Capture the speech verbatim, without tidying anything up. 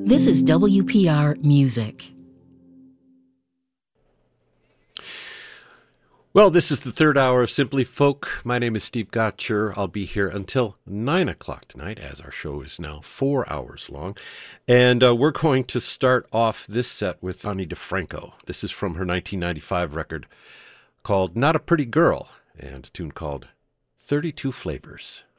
This is W P R Music. Well, this is the third hour of Simply Folk. My name is Steve Gotcher. I'll be here until nine o'clock tonight, as our show is now four hours long. And uh, we're going to start off this set with Ani DiFranco. This is from her nineteen ninety-five record called Not a Pretty Girl, and a tune called thirty-two Flavors.